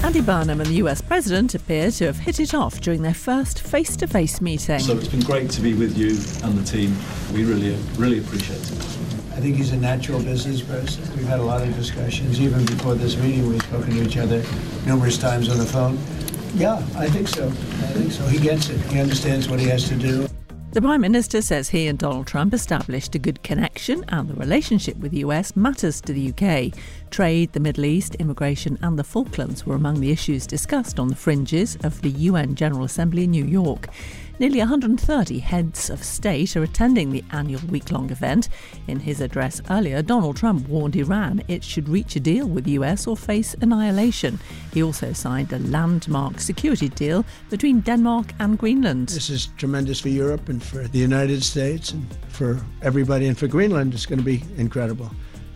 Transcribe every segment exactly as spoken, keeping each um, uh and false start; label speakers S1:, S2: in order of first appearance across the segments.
S1: Andy Burnham and the U S President appear to have hit it off during their first face-to-face meeting.
S2: So it's been great to be with you and the team. We really, really appreciate it.
S3: I think he's a natural business person. We've had a lot of discussions. Even before this meeting, we've spoken to each other numerous times on the phone. Yeah, I think so. I think so. He gets it. He understands what he has to do.
S1: The Prime Minister says he and Donald Trump established a good connection and the relationship with the U S matters to the U K. Trade, the Middle East, immigration and the Falklands were among the issues discussed on the fringes of the U N General Assembly in New York. Nearly one hundred thirty heads of state are attending the annual week-long event. In his address earlier, Donald Trump warned Iran it should reach a deal with the U S or face annihilation. He also signed a landmark security deal between Denmark and Greenland.
S3: This is tremendous for Europe and for the United States and for everybody. And for Greenland, it's going to be incredible.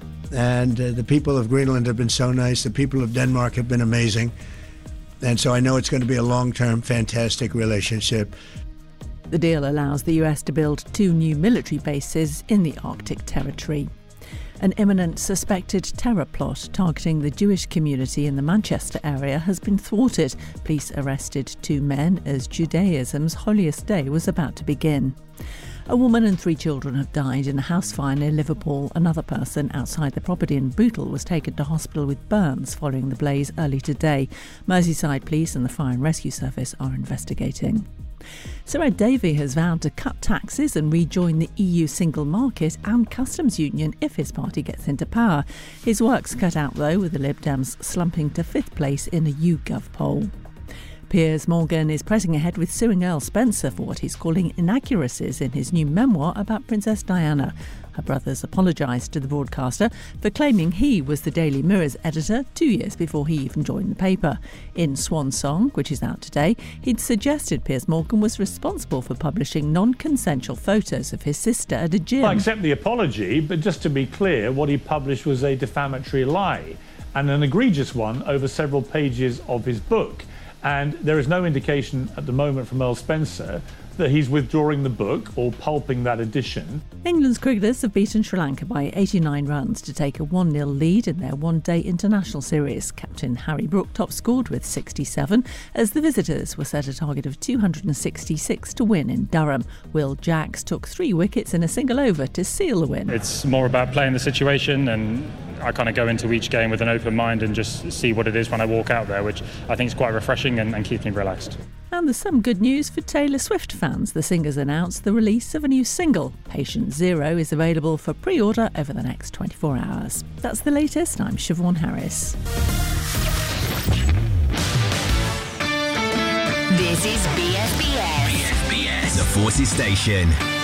S3: And uh, the people of Greenland have been so nice. The people of Denmark have been amazing. And so I know it's going to be a long-term, fantastic relationship.
S1: The deal allows the U S to build two new military bases in the Arctic territory. An imminent suspected terror plot targeting the Jewish community in the Manchester area has been thwarted. Police arrested two men as Judaism's holiest day was about to begin. A woman and three children have died in a house fire near Liverpool. Another person outside the property in Bootle was taken to hospital with burns following the blaze early today. Merseyside Police and the Fire and Rescue Service are investigating. Sir Ed Davey has vowed to cut taxes and rejoin the E U single market and customs union if his party gets into power. His work's cut out, though, with the Lib Dems slumping to fifth place in a YouGov poll. Piers Morgan is pressing ahead with suing Earl Spencer for what he's calling inaccuracies in his new memoir about Princess Diana. Her brothers apologised to the broadcaster for claiming he was the Daily Mirror's editor two years before he even joined the paper. In Swan Song, which is out today, he'd suggested Piers Morgan was responsible for publishing non-consensual photos of his sister at a gym.
S4: I accept the apology, but just to be clear, what he published was a defamatory lie, and an egregious one over several pages of his book. And there is no indication at the moment from Earl Spencer that he's withdrawing the book or pulping that edition.
S1: England's cricketers have beaten Sri Lanka by eighty-nine runs to take a one nil lead in their one-day international series. Captain Harry Brook top-scored with sixty-seven as the visitors were set a target of two hundred sixty-six to win in Durham. Will Jacks took three wickets in a single over to seal the win.
S5: It's more about playing the situation, and I kind of go into each game with an open mind and just see what it is when I walk out there, which I think is quite refreshing and, and keeps me relaxed.
S1: And there's some good news for Taylor Swift fans. The singer's announced the release of a new single. Patient Zero is available for pre-order over the next twenty-four hours. That's the latest. I'm Siobhan Harris.
S6: This is B S B S.
S7: B S B S, the Forces Station.